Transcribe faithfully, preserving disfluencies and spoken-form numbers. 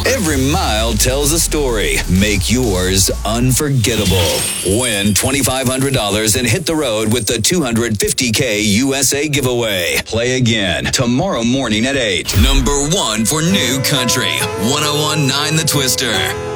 Every mile tells a story. Make yours unforgettable. Win twenty-five hundred dollars and hit the road with the two hundred fifty K U S A giveaway. Play again tomorrow morning at eight. Number one for New Country, one oh one point nine The Twister.